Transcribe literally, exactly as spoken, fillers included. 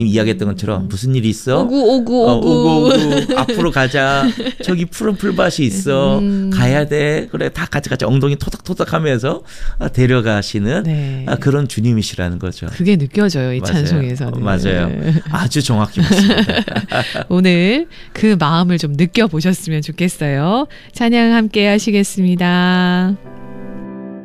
이야기했던 것처럼 무슨 일이 있어? 오구 오구 어, 오구. 오구 오구 앞으로 가자. 저기 푸른 풀밭이 있어. 음. 가야 돼. 그래 다 같이 같이 엉덩이 토닥토닥하면서 데려가시는 네. 그런 주님이시라는 거죠. 그게 느껴져요. 이 맞아요. 찬송에서는. 맞아요. 네. 아주 정확히 맞습니다. 오늘 그 마음을 좀 느껴보셨으면 좋겠어요. 찬양 함께 하시겠습니다.